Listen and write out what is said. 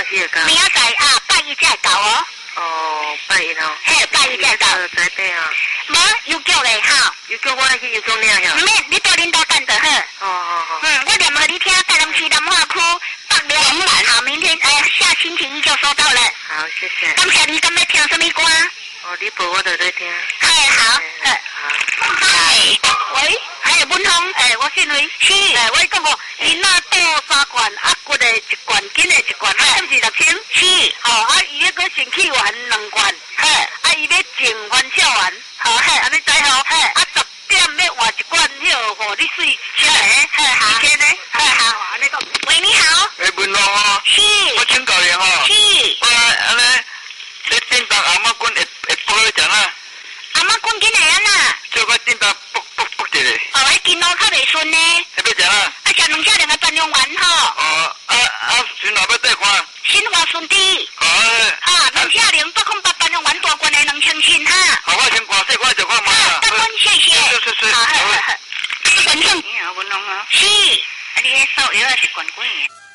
去会到。 明仔载啊，拜一才会到哦。 哦，拜一哦。 嘿，拜一才会到。 在地啊。 无邮局嘞，哈。 邮局我来去邮局领呀。 唔免，你到领导等就好。 哦。 我念给你听，台南市南化区北寮好，明天下星期一就收到了。 好，谢谢。 感谢你，今日听什么歌？ 哦，你播我就在听。 好。 好。 喂，文峰，我姓魏，是，我讲过，伊那倒3罐，骨的1罐，筋的1罐，是不是6000？是，伊要搁先去完2罐，伊要净番笑完，安尼知吼，10点要换1罐，互你水一车好，一天呢，好，安尼讲。喂，你好。 文龙哦。 是。 我请教你吼。 是。 我安尼，你叮当阿妈棍会剥咧讲啊？ 阿妈棍紧来啊呐。 叫我叮当剥一个。 迄筋路较袂顺呢。 要不要啊？ 食2下2个半用完吼。 先老要再看。 新华顺地。2下28控8半用完大罐的2000新哈。 好，我先挂这块就看嘛。 感恩，谢谢。 好。 文龙。你好，文龙啊。是。你迄手药是罐罐的。